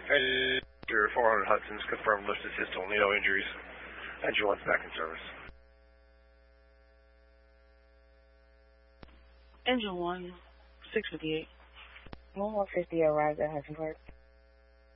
Hey, 400 Hudson's confirmed lift assist only, no injuries. Engine 1's back in service. Engine 1, 658. 1150 arrived at Hudson Park.